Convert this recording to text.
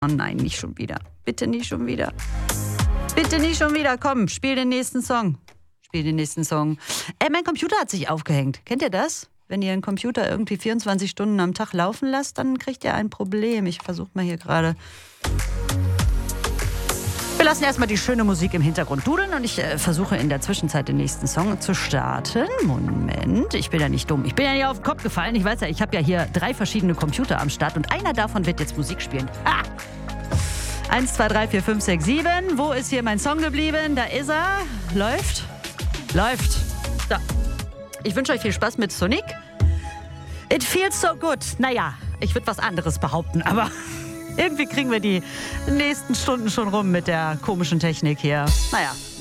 Oh nein, nicht schon wieder. Bitte nicht schon wieder. Bitte nicht schon wieder. Komm, spiel den nächsten Song. Mein Computer hat sich aufgehängt. Kennt ihr das? Wenn ihr einen Computer irgendwie 24 Stunden am Tag laufen lasst, dann kriegt ihr ein Problem. Ich versuche mal hier gerade. Wir lassen erstmal die schöne Musik im Hintergrund dudeln und ich versuche in der Zwischenzeit den nächsten Song zu starten. Moment, ich bin ja nicht dumm. Ich bin ja nicht auf den Kopf gefallen. Ich weiß ja, ich habe ja hier 3 verschiedene Computer am Start und einer davon wird jetzt Musik spielen. 1, 2, 3, 4, 5, 6, 7. Wo ist hier mein Song geblieben? Da ist er. Läuft. So. Ich wünsche euch viel Spaß mit Sonic. It feels so good. Naja, ich würde was anderes behaupten, aber irgendwie kriegen wir die nächsten Stunden schon rum mit der komischen Technik hier. Naja.